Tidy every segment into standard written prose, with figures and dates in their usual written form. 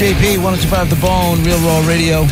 JP, 102.5 The Bone, Real Raw Radio,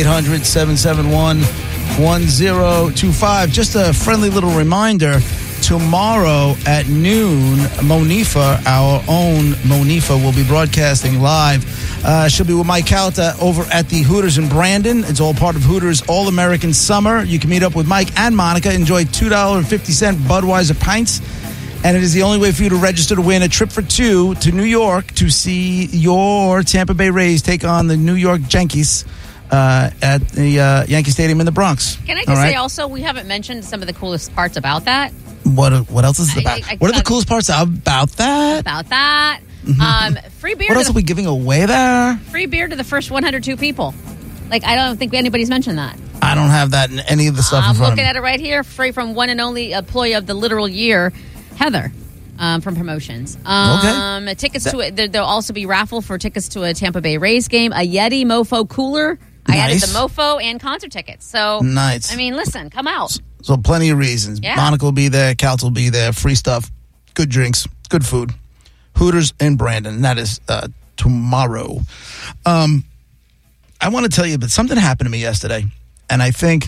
800-771-1025. Just a friendly little reminder, tomorrow at noon, Monifa, our own Monifa, will be broadcasting live. She'll be with Mike Calta over at the Hooters in Brandon. It's all part of Hooters All-American Summer. You can meet up with Mike and Monica, enjoy $2.50 Budweiser pints. And it is the only way for you to register to win a trip for two to New York to see your Tampa Bay Rays take on the New York Yankees at the Yankee Stadium in the Bronx. Can I just say also, we haven't mentioned some of the coolest parts about that. What else is it about? What are the coolest parts about that? About that. Free beer. What else are we giving away there? Free beer to the first 102 people. Like, I don't think anybody's mentioned that. I don't have that in any of the stuff in front of me. I'm looking at it right here. Free from one and only employee of the literal year, Heather, from Promotions. Okay. Tickets to it. There'll also be raffle for tickets to a Tampa Bay Rays game, a Yeti Mofo cooler. Nice. I added the Mofo and concert tickets. So, nice. I mean, listen, come out. So plenty of reasons. Yeah. Monica will be there. Caltz will be there. Free stuff. Good drinks. Good food. Hooters in Brandon. That is tomorrow. I want to tell you, but something happened to me yesterday. And I think,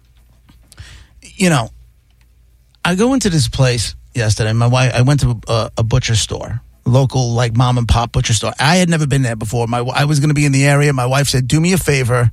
I go into this place yesterday. I went to a butcher store, local like mom and pop butcher store. I had never been there before. I was going to be in the area. My wife said, "Do me a favor,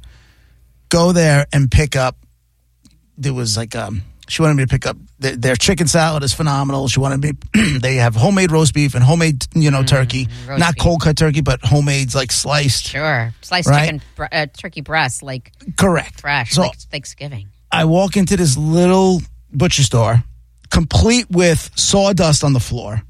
go there and pick up." There was like she wanted me to pick up their chicken salad is phenomenal. She wanted me. They have homemade roast beef and homemade turkey, not cold cut turkey, but homemade like sliced. Sure, sliced chicken, turkey breast, like correct, fresh, so like Thanksgiving. I walk into this little butcher store, complete with sawdust on the floor.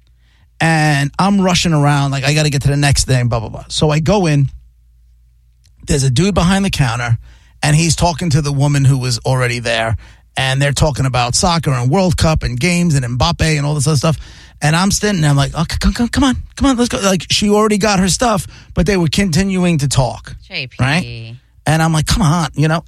And I'm rushing around like I got to get to the next thing, blah, blah, blah. So I go in. There's a dude behind the counter, and he's talking to the woman who was already there. And they're talking about soccer and World Cup and games and Mbappe and all this other stuff. And I'm standing there, I'm like, okay, come on, let's go. Like, she already got her stuff, but they were continuing to talk. JP. Right? And I'm like, come on,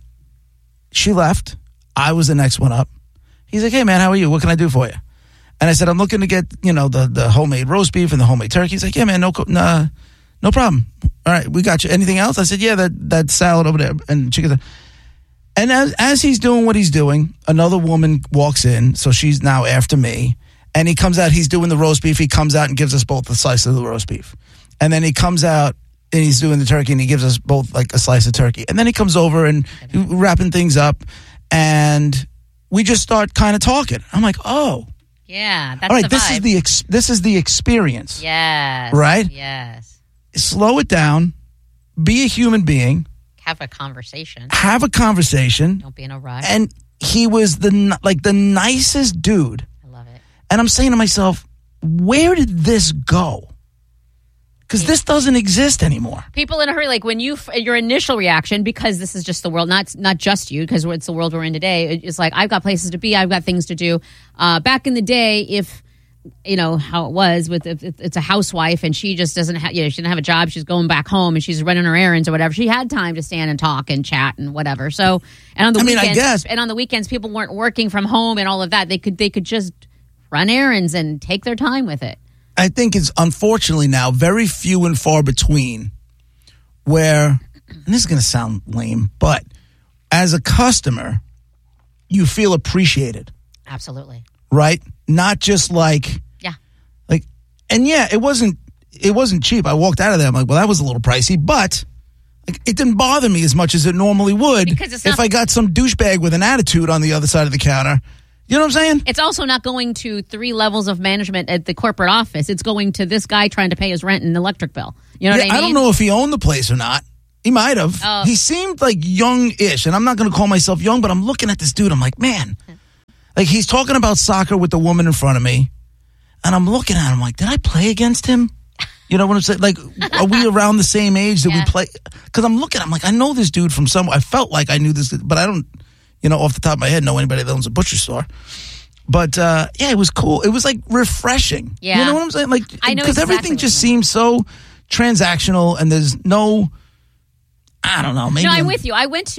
She left. I was the next one up. He's like, hey, man, how are you? What can I do for you? And I said, I'm looking to get, the homemade roast beef and the homemade turkey. He's like, yeah, man, no problem. All right, we got you. Anything else? I said, yeah, that salad over there and chicken. And as he's doing what he's doing, another woman walks in. So she's now after me. And he comes out. He's doing the roast beef. He comes out and gives us both a slice of the roast beef. And then he comes out and he's doing the turkey and he gives us both like a slice of turkey. And then he comes over and wrapping things up. And we just start kind of talking. I'm like, oh. Yeah, that's all right, the vibe. This is the experience. Yes. Right? Yes. Slow it down. Be a human being. Have a conversation. Don't be in a rush. And he was the nicest dude. I love it. And I'm saying to myself, where did this go? Because this doesn't exist anymore. People in a hurry, like when your initial reaction, because this is just the world, not just you, because it's the world we're in today. It's like, I've got places to be, I've got things to do. Back in the day, if how it was with if it's a housewife and she just doesn't have, she didn't have a job, she's going back home and she's running her errands or whatever. She had time to stand and talk and chat and whatever. So, and on the weekends, and on the weekends, people weren't working from home and all of that. They could just run errands and take their time with it. I think it's unfortunately now very few and far between where, and this is going to sound lame, but as a customer, you feel appreciated. Absolutely. Right? Not just like, it wasn't cheap. I walked out of there. I'm like, well, that was a little pricey, but it didn't bother me as much as it normally would if I got some douchebag with an attitude on the other side of the counter. You know what I'm saying? It's also not going to 3 levels of management at the corporate office. It's going to this guy trying to pay his rent and electric bill. You know what I mean? I don't know if he owned the place or not. He might have. He seemed like young-ish, and I'm not going to call myself young, but I'm looking at this dude. I'm like, man. Like, he's talking about soccer with the woman in front of me, and I'm looking at him like, did I play against him? You know what I'm saying? Like, are we around the same age that we play? Because I'm looking, I'm like, I know this dude from somewhere. I felt like I knew this, but I don't, off the top of my head, know anybody that owns a butcher store. But, it was cool. It was, like, refreshing. Yeah. You know what I'm saying? Like, I know because everything just seems so transactional, and there's no, I don't know. Maybe I'm with you. I went to